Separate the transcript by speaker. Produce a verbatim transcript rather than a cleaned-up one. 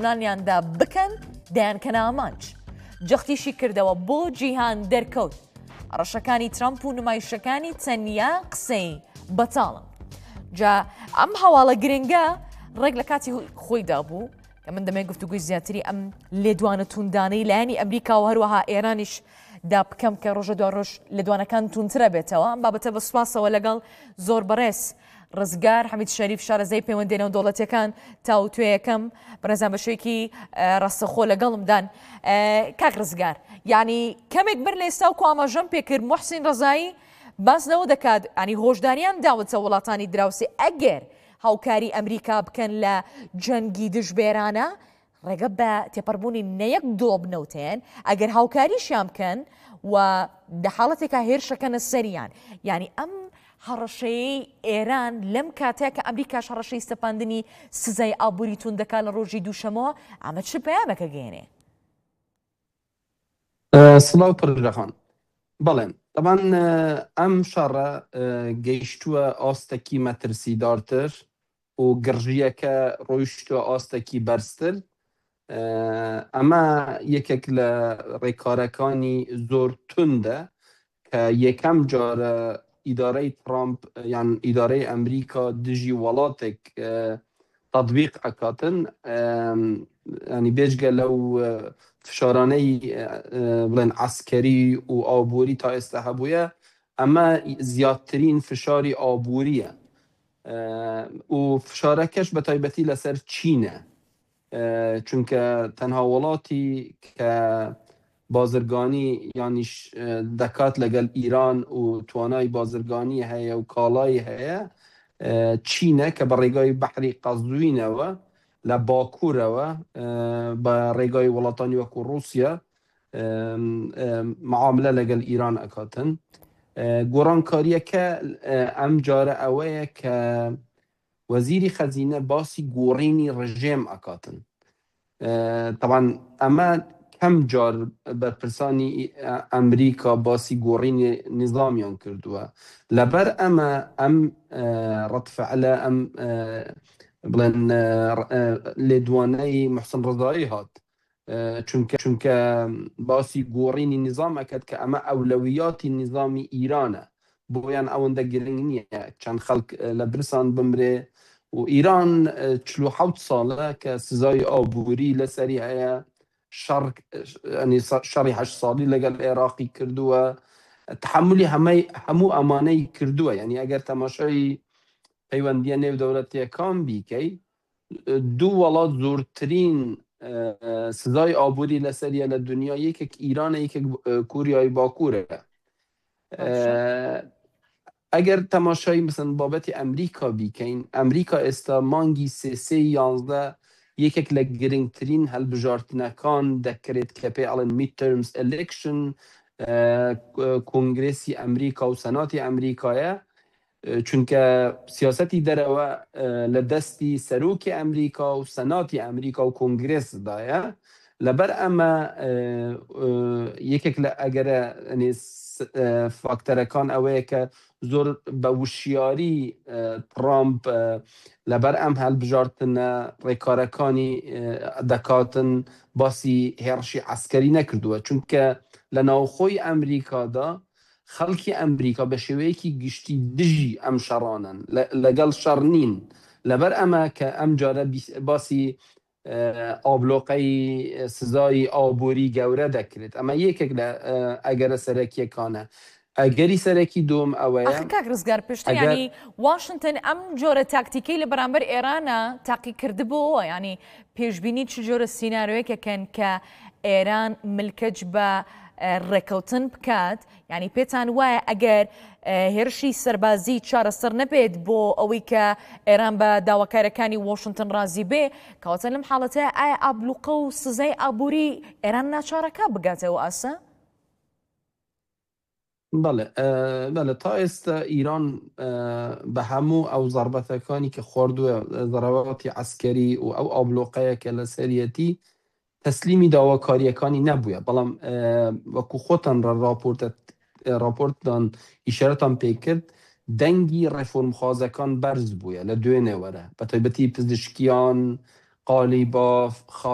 Speaker 1: پلانیاندا بکەن دایانکەنە ئامانج. جەختیشی کردەوە بۆ جیهان دەرکەوت ڕەشەکانی ترامپ و نمایشەکانی تەنیا قسەی بەتاڵن. جا ئەم هەواڵە گرنگە ڕێک لە کاتی خۆیدا بوو کە من دەمێ گفتوگوی زیاتری ئەم لێدوانە توندانەی لایەنی ئەمریکا و هەروەها ئێرانیش دا بکەم کە ڕۆژە دو ڕۆژ لێدوانەکان تونترە بێتەوە. ئەم بابەتە بە سوپاسەوە لەگەڵ زۆر بەڕێز ڕزگار حەمید شەریف شارەزای پەیوەندێنە و دەوڵەتیەکان تاوتوێیەکەم بەڕێزان بە شوێکی ڕاستەخۆ لەگەڵمدان. کاک ڕزگار، یعنی کەمێک بەر لە ئێستا و ئاماژەم پێکرد موحسین ڕەزایی باسنەوە دەکات ینی هۆشداریان داوەتە وڵاتانی دراوسێ ئەگەر هاوکاری ئەمریکا بکەن لە جەنگی دژبێرانە ڕێگە بە تێپەڕبوونی نەیەک دۆ بنەوتێن ئەگەر هاوکاریشیان بکەن و دە حاڵەتێکا هێرشەکەنە سەریان. یعنی ئەم هەڕەشەی ئێران لەم کاتەیە کە ئەمریکاش هەڕەشەی سەپاندنی سزای ئابووری تون دەکات لە ڕۆژی دووشەمەوە ئەمە چ پەیامێکە گەێنێ؟
Speaker 2: سڵاو پڕژەخان. بەڵێن طبعاً ئەم شەڕە گەیشتووە ئاستێکی مەترسیدارتر و گڕژیەکە ڕۆیشتووە ئاستێکی بەرزتر. ئەمە یەکێک لە ڕێکارەکانی زۆر توندە کە یەکەم جارە ئیدارەی ترامپ یان ئیدارەی ئەمریکا دژی وڵاتێک تەطبیق ئەکاتن، ینی بێژگە لەو فشارانەی بڵێن عەسکەری و ئابووری تا ئێستا هەبوویە، ئەمە زیاترین فشاری ئابووریە و فشارەکەش بە تایبەتی لەسەر چینە، چونکە تەنها وڵاتی کە بازرگانی یانیش دەکات لەگەڵ ئیران و توانای بازرگانی هەیە و کاڵای هەیە چینە کە بە ڕێگای بەحری قەزوینەوە لە باکوورەوە بە ڕێگای وڵاتانی وەکو رووسیا معاملە لەگەڵ ئیران ئەکاتن. گۆڕانکاریەکە ئەم جارە ئەوەیە کە وەزیری خەزینە باسی گۆڕینی ڕژێم ئەکاتن. طبعاً ئەمە کەم جار بەرپرسانی ئەمریکا باسی گۆڕینی نظامیان کردووە. لەبەر ئەمە ئەم ڕەتفعلە ئەم بڵێن لێدوانەی موحسین ڕەزایی هات، چونکە چونکە باسی گۆڕینی نظام ئەکات کە ئەمە ئەولەویاتی نظامی ئیرانە، بۆیان ئەوەندە گرنگ نییە چەند خەڵک لە برسان بمرێ و ئیران چل و حەوت ساڵە کە سزای ئابووری لەسەری هەیە، شەڕی هەشت ساڵی لەگەڵ عێراقی کردووە، تحملی هەموو ئەمانەی کردووە. یعنی ئەگەر تەماشای پەیوەندیە نێودەوڵەتیەکان بیکەی، دوو وڵات زۆرترین سزای ئابووری لەسەریە لە دنیا، یەکێک ئیرانە، یەکێک کوریای باکوورە. ئەگەر تەماشای مثلا بابەتی ئەمریکا بیکەین، ئەمریکا ئێستا مانگی سێ سێ یانزدە یەکێک لە گرنگترین هەڵبژارتنەکان دەکرێت کە پێی ئەڵێن میدتەرمز ئەلێکشن کۆنگرێسی ئەمریکا و سەناتی ئەمریکایە، چونکە سیاسەتی دەرەوە لە دەستی سەرۆکی ئەمریکا و سەناتی ئەمریکا و کۆنگرێسدایە. لەبەر ئەمە یەکێک لە ئەگەرە فاکتەرەکان ئەوەیە کە زۆر بە وشیاری ترامپ لەبەر ئەم هەڵبژارتنە ڕێکارەکانی دەکاتن باسی هێرشی عەسکەری نەکردووە، چونکە لە ناوخۆی ئەمریکادا خەڵکی ئەمریکا بە شێوەیەکی گشتی دژی ئەم شەڕانن، لەگەڵ شەڕ نین. لەبەر ئەمە کە ئەم جارە باسی ئابلۆقەی سزای ئابووری گەورە دەکرێت. ئەمە یەکێک لە ئەگەرە سەرەکیەکانە. ئەگەری سەرەکی دوم ئەوەیە
Speaker 1: کاک ڕزگار پشت ینی واشنگتن ئەم جۆرە تاکتیکەی لە بەرامبەر ئێرانە تاقی کردبووە، ینی پێشبینی چ جۆرە سیناریۆیەکەکەن کە ئێران ملکەج بە ڕێکەوتن بکات؟ ینی پێتان وایە ئەگەر هێرشی سەربازی چارەسەر نەبێت بۆ ئەوەی کە ئێران بە داواکارەکانی واشنگتن ڕازی بێ، کەواتە لەم حاڵەتەیە ئایا ئابلوقە و سزای ئابووری ئێران ناچارەکە بگاتەوە ئاسە؟
Speaker 2: بەڵێ بەڵێ تا ئێستا ئیران بە هەموو ئەو زەربەتەکانی کە خواردووە زەڕەواتی عەسکەری و ئەو ئابلۆقەیە کە لە سەریەتی تەسلیمی داواکاریەکانی نەبووە، بەڵام وەکو خۆتان راپۆرتدان ئیشارەتان پێ کرد، دەنگی ڕێفۆرمخوازەکان بەرز بووە لە دوێنێوەرە، بە تایبەتی پزیشکیان، قالیباف،